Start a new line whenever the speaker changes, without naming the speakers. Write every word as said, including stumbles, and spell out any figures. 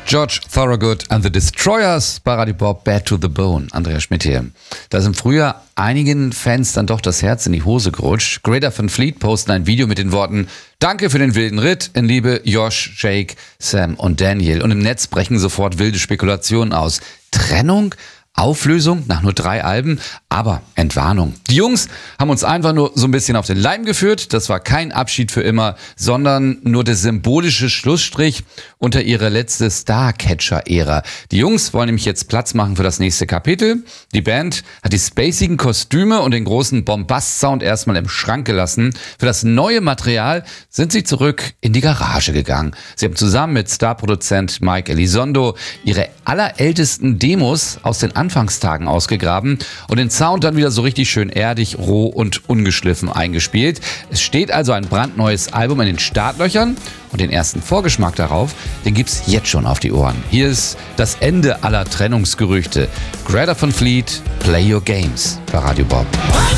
George Thorogood and the Destroyers bei Radio Bob, Bad to the Bone. Andreas Schmidt hier. Da ist im Frühjahr einigen Fans dann doch das Herz in die Hose gerutscht. Greta Van Fleet posten ein Video mit den Worten: Danke für den wilden Ritt, in Liebe Josh, Jake, Sam und Daniel. Und im Netz brechen sofort wilde Spekulationen aus. Trennung? Auflösung nach nur drei Alben, aber Entwarnung. Die Jungs haben uns einfach nur so ein bisschen auf den Leim geführt. Das war kein Abschied für immer, sondern nur der symbolische Schlussstrich unter ihre letzte Starcatcher-Ära. Die Jungs wollen nämlich jetzt Platz machen für das nächste Kapitel. Die Band hat die spacigen Kostüme und den großen Bombast-Sound erstmal im Schrank gelassen. Für das neue Material sind sie zurück in die Garage gegangen. Sie haben zusammen mit Starproduzent Mike Elizondo ihre allerältesten Demos aus den Anfangstagen ausgegraben und den Sound dann wieder so richtig schön erdig, roh und ungeschliffen eingespielt. Es steht also ein brandneues Album in den Startlöchern und den ersten Vorgeschmack darauf, den gibt's jetzt schon auf die Ohren. Hier ist das Ende aller Trennungsgerüchte. Greta Van Fleet, Play Your Games bei Radio Bob.